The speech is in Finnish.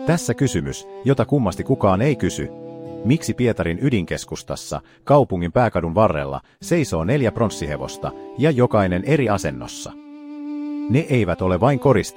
Tässä kysymys, jota kummasti kukaan ei kysy. Miksi Pietarin ydinkeskustassa, kaupungin pääkadun varrella, seisoo 4 pronssihevosta ja jokainen eri asennossa? Ne eivät ole vain koristeita.